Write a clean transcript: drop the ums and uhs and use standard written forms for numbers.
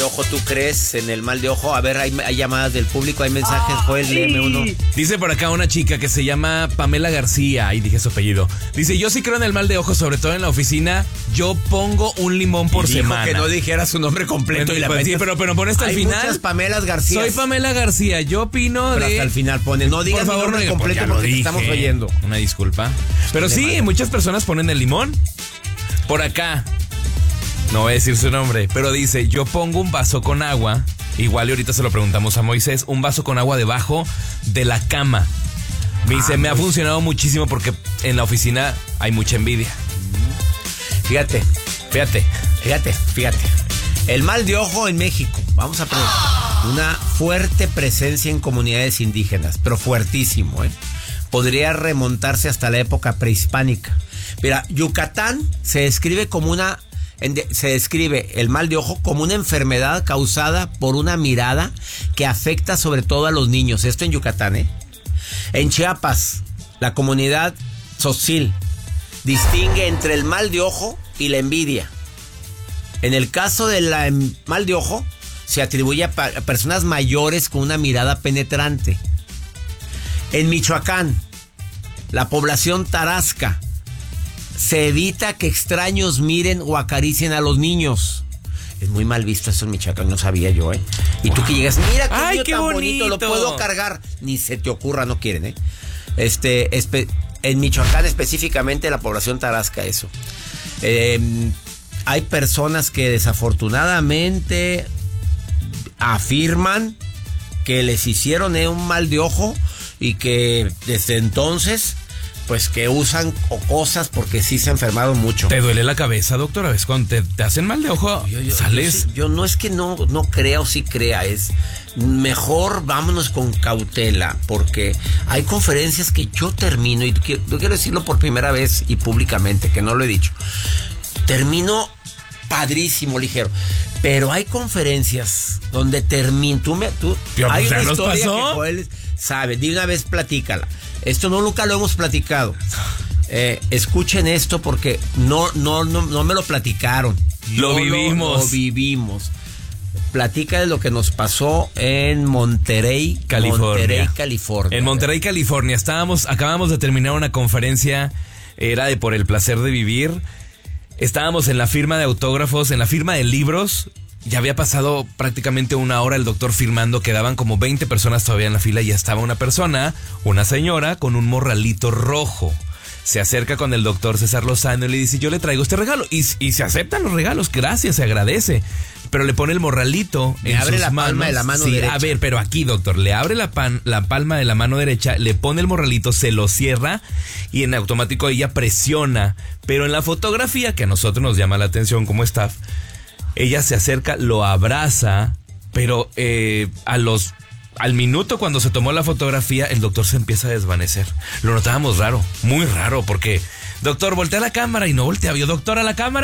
Ojo, ¿tú crees en el mal de ojo? A ver, hay llamadas del público, hay mensajes, pues léeme uno. Dice por acá una chica que se llama Pamela García, ahí dije su apellido. Dice, yo sí creo en el mal de ojo, sobre todo en la oficina. Yo pongo un limón por semana. Que no dijera su nombre completo. Sí, pero pon hasta el final. Hay muchas Pamelas García. Soy Pamela García, yo opino pero hasta el final pone, no digas mi nombre completo porque te estamos oyendo. Una disculpa. Pero sí, muchas personas ponen el limón. Por acá. No voy a decir su nombre, pero dice, yo pongo un vaso con agua, igual y ahorita se lo preguntamos a Moisés, un vaso con agua debajo de la cama. Me dice, me ha funcionado muchísimo porque en la oficina hay mucha envidia. Fíjate. El mal de ojo en México, vamos a poner una fuerte presencia en comunidades indígenas, pero fuertísimo, podría remontarse hasta la época prehispánica. Mira, Yucatán se describe el mal de ojo como una enfermedad causada por una mirada que afecta sobre todo a los niños. Esto en Yucatán, En Chiapas, la comunidad Tzotzil distingue entre el mal de ojo y la envidia. En el caso del mal de ojo, se atribuye a personas mayores con una mirada penetrante. En Michoacán, la población tarasca, se evita que extraños miren o acaricien a los niños. Es muy mal visto eso en Michoacán, no sabía yo, Y tú que llegas, mira qué niño tan bonito, lo puedo cargar. Ni se te ocurra, no quieren, en Michoacán específicamente, la población tarasca, eso. Hay personas que desafortunadamente afirman que les hicieron un mal de ojo y que desde entonces, pues que usan cosas porque sí se enfermaron mucho. ¿Te duele la cabeza, doctora? ¿Ves? Cuando te hacen mal de ojo, sales. Yo no es que no crea o sí crea, es mejor vámonos con cautela, porque hay conferencias que yo termino, y yo quiero decirlo por primera vez y públicamente, que no lo he dicho. Termino padrísimo, ligero. Pero hay conferencias donde termino. Hay una historia que Joel sabe. De una vez platícala. Esto nunca lo hemos platicado. Escuchen esto porque no me lo platicaron. Lo vivimos. Platica de lo que nos pasó en Monterrey, California. En Monterrey, California. Acabamos de terminar una conferencia, era de Por el Placer de Vivir. Estábamos en la firma de autógrafos, en la firma de libros. Ya había pasado prácticamente una hora el doctor firmando, quedaban como 20 personas todavía en la fila y ya estaba una señora con un morralito rojo. Se acerca con el doctor César Lozano y le dice, yo le traigo este regalo. Y se aceptan los regalos, gracias, se agradece. Pero le pone el morralito en sus manos. Le abre la palma de la mano derecha. A ver, pero aquí, doctor, le abre la palma de la mano derecha, le pone el morralito, se lo cierra y en automático ella presiona. Pero en la fotografía, que a nosotros nos llama la atención como staff, ella se acerca, lo abraza, pero al minuto cuando se tomó la fotografía, el doctor se empieza a desvanecer. Lo notábamos raro, muy raro, porque, doctor, voltea la cámara y no voltea. Vio, doctor, a la cámara.